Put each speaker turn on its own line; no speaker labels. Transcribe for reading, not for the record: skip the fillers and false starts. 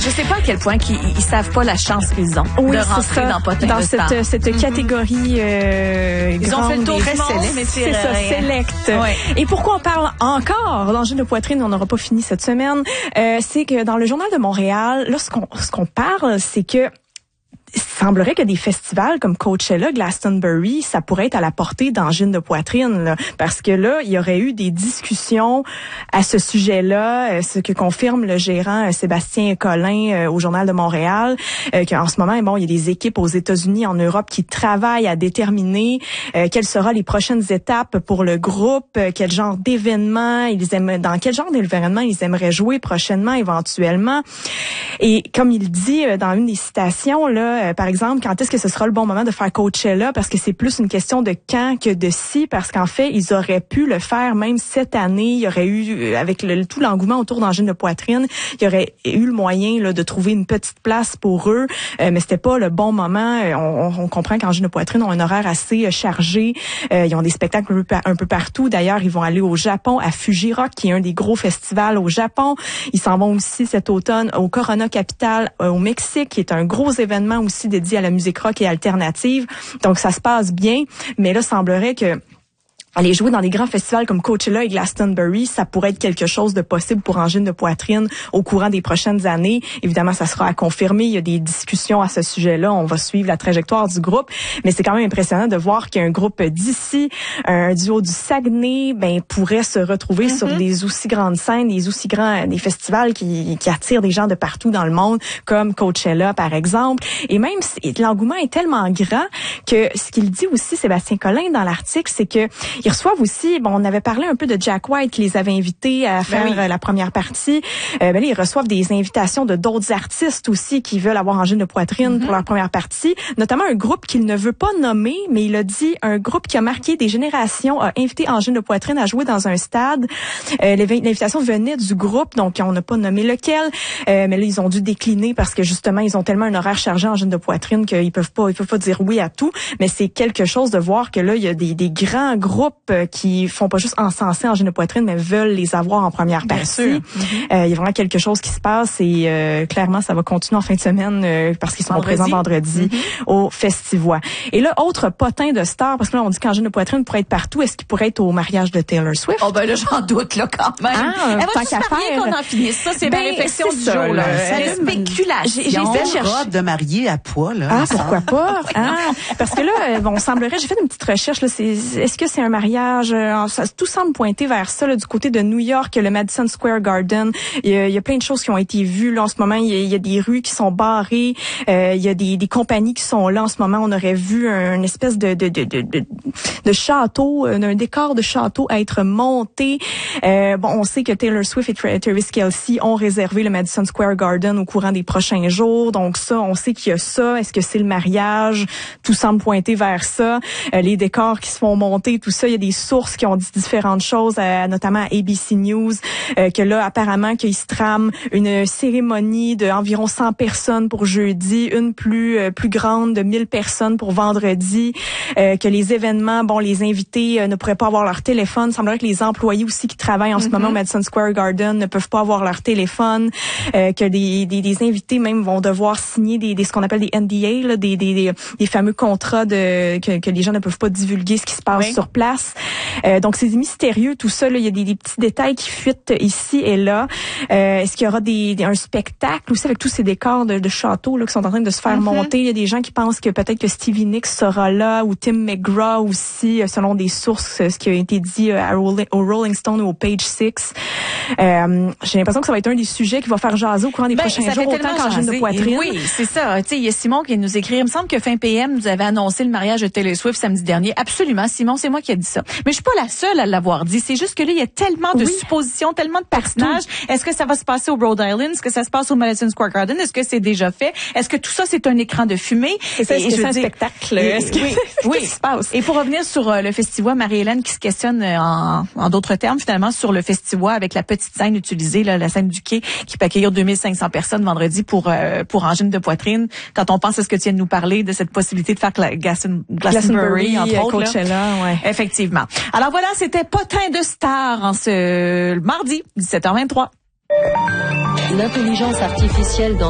Je sais pas à quel point ils savent pas la chance qu'ils ont de rentrer dans Potin de Star.
Dans cette catégorie
ils ont fait le tour du monde, mais c'est
ça, select. Ouais. Et pourquoi on parle encore d'angine de poitrine, on n'aura pas fini cette semaine, c'est que dans le Journal de Montréal, là, ce qu'on parle, c'est que il semblerait que des festivals comme Coachella, Glastonbury, ça pourrait être à la portée d'angine de poitrine, là, parce que là, il y aurait eu des discussions à ce sujet-là, ce que confirme le gérant Sébastien Collin au Journal de Montréal, qu'en ce moment, bon, il y a des équipes aux États-Unis, en Europe, qui travaillent à déterminer quelles seront les prochaines étapes pour le groupe, quel genre d'événements dans quel genre d'événements ils aimeraient jouer prochainement, éventuellement. Et comme il dit dans une des citations, là, par exemple, quand est-ce que ce sera le bon moment de faire Coachella, parce que c'est plus une question de quand que de si, parce qu'en fait, ils auraient pu le faire même cette année. Il y aurait eu, avec tout l'engouement autour d'angine de poitrine, il y aurait eu le moyen là, de trouver une petite place pour eux, mais c'était pas le bon moment. On comprend qu'angine de poitrine ont un horaire assez chargé. Ils ont des spectacles un peu partout. D'ailleurs, ils vont aller au Japon, à Fuji-Rock, qui est un des gros festivals au Japon. Ils s'en vont aussi cet automne au Corona Capital au Mexique, qui est un gros événement aussi dédié à la musique rock et alternative. Donc, ça se passe bien. Mais là, semblerait que aller jouer dans des grands festivals comme Coachella et Glastonbury, ça pourrait être quelque chose de possible pour angine de poitrine au courant des prochaines années. Évidemment, ça sera à confirmer. Il y a des discussions à ce sujet-là. On va suivre la trajectoire du groupe. Mais c'est quand même impressionnant de voir qu'un groupe d'ici, un duo du Saguenay, pourrait se retrouver sur des aussi grandes scènes, des festivals qui attirent des gens de partout dans le monde, comme Coachella, par exemple. Et même, l'engouement est tellement grand que ce qu'il dit aussi, Sébastien Collin, dans l'article, c'est que ils reçoivent aussi, on avait parlé un peu de Jack White qui les avait invités à faire la première partie. Là, ils reçoivent des invitations de d'autres artistes aussi qui veulent avoir angine de poitrine pour leur première partie, notamment un groupe qu'il ne veut pas nommer, mais il a dit un groupe qui a marqué des générations a invité angine de poitrine à jouer dans un stade. L'invitation venait du groupe, donc on n'a pas nommé lequel, mais là ils ont dû décliner parce que justement ils ont tellement un horaire chargé angine de poitrine qu'ils peuvent pas dire oui à tout, mais c'est quelque chose de voir que là il y a des grands groupes qui font pas juste encenser angine de poitrine, mais veulent les avoir en première partie. Il y a vraiment quelque chose qui se passe et clairement, ça va continuer en fin de semaine parce qu'ils sont présents vendredi au Festivois. Et là, autre potin de star, parce que là, on dit qu'angine de poitrine pourrait être partout. Est-ce qu'il pourrait être au mariage de Taylor Swift?
Oh ben là, j'en doute là quand même.
Tant qu'à faire.
Qu'on en finisse. Ça, c'est ma réflexion du jour. C'est spéculation.
J'ai essayé de
robe de mariée à poids, là.
Pourquoi pas? Parce que là, semblerait, j'ai fait une petite recherche, là, est-ce que c'est un mariage? Tout semble pointer vers ça, là, du côté de New York, le Madison Square Garden. Il y a plein de choses qui ont été vues, là, en ce moment. Il y a des rues qui sont barrées. Il y a des compagnies qui sont là en ce moment. On aurait vu une espèce de château, d'un décor de château à être monté. On sait que Taylor Swift et Travis Kelce ont réservé le Madison Square Garden au courant des prochains jours. Donc ça, on sait qu'il y a ça. Est-ce que c'est le mariage? Tout semble pointer vers ça. Les décors qui se font monter, tout ça. Il y a des sources qui ont dit différentes choses, notamment à ABC News, que là, apparemment, qu'il se trame une cérémonie d'environ 100 personnes pour jeudi, une plus grande de 1000 personnes pour vendredi, que les événements, les invités ne pourraient pas avoir leur téléphone. Il semblerait que les employés aussi qui travaillent en ce moment au Madison Square Garden ne peuvent pas avoir leur téléphone, que des invités même vont devoir signer ce qu'on appelle des NDA, là, des fameux contrats que les gens ne peuvent pas divulguer ce qui se passe sur place. Donc c'est mystérieux tout ça, là. Il y a des petits détails qui fuitent ici et là. Est-ce qu'il y aura un spectacle aussi avec tous ces décors de château là qui sont en train de se faire monter? Il y a des gens qui pensent que peut-être que Stevie Nicks sera là ou Tim McGraw aussi, selon des sources, ce qui a été dit au Rolling Stone ou au Page Six. J'ai l'impression que ça va être un des sujets qui va faire jaser au courant des prochains jours, autant qu'angine de poitrine.
Oui, c'est ça. Tu sais, il y a Simon qui nous écrit. Il me semble que fin PM nous avait annoncé le mariage de Taylor Swift samedi dernier. Absolument, Simon, c'est moi qui ai dit ça. Mais je suis pas la seule à l'avoir dit. C'est juste que là, il y a tellement de suppositions, tellement de personnages. Est-ce que ça va se passer au Rhode Island? Est-ce que ça se passe au Madison Square Garden? Est-ce que c'est déjà fait? Est-ce que tout ça, c'est un écran de fumée?
Est-ce que c'est un spectacle?
Qu'est-ce qui se passe? Et pour revenir sur le Festivois, Marie-Hélène qui se questionne en d'autres termes, finalement, sur le Festivois avec la petite scène utilisée, là, la scène du quai, qui peut accueillir 2500 personnes vendredi pour angine de poitrine. Quand on pense à ce que tu viens de nous parler, de cette possibilité de faire Glastonbury, entre autres.
Coachella,
Effectivement. Alors voilà, c'était Potin de star en ce mardi, 17h23.
L'intelligence artificielle dans